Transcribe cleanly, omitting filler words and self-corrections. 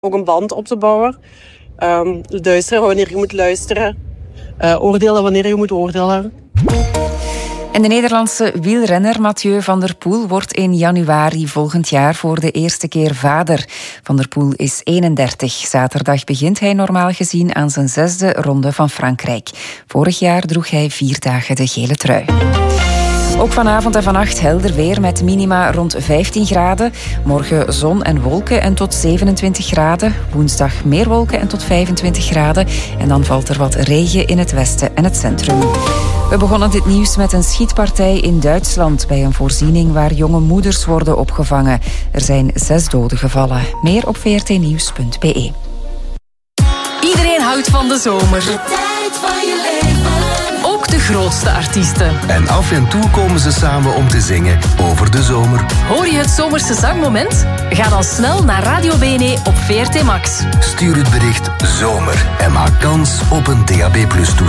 ook een band op te bouwen. Luisteren wanneer je moet luisteren. Oordelen wanneer je moet oordelen. En de Nederlandse wielrenner Mathieu van der Poel wordt in januari volgend jaar voor de eerste keer vader. Van der Poel is 31. Zaterdag begint hij normaal gezien aan zijn 6e ronde van Frankrijk. Vorig jaar droeg hij 4 dagen de gele trui. Ook vanavond en vannacht helder weer met minima rond 15 graden. Morgen zon en wolken en tot 27 graden. Woensdag meer wolken en tot 25 graden. En dan valt er wat regen in het westen en het centrum. We begonnen dit nieuws met een schietpartij in Duitsland bij een voorziening waar jonge moeders worden opgevangen. Er zijn 6 doden gevallen. Meer op vrtnieuws.be. Iedereen houdt van de zomer. De tijd van je leven. Ook de grootste artiesten. En af en toe komen ze samen om te zingen over de zomer. Hoor je het zomerse zangmoment? Ga dan snel naar Radio BNE op VRT Max. Stuur het bericht zomer en maak kans op een DAB+ toestel.